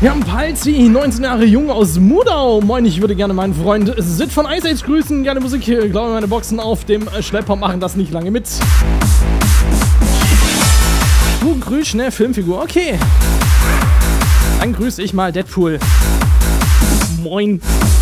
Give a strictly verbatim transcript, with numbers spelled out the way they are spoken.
Wir haben Palzi, neunzehn Jahre jung aus Mudau. Moin, ich würde gerne meinen Freund Sid von Ice Age grüßen. Gerne Musik, ich glaube meine Boxen auf dem Schlepper machen das nicht lange mit. Du grüßt schnell Filmfigur, okay. Dann grüße ich mal Deadpool. Moin.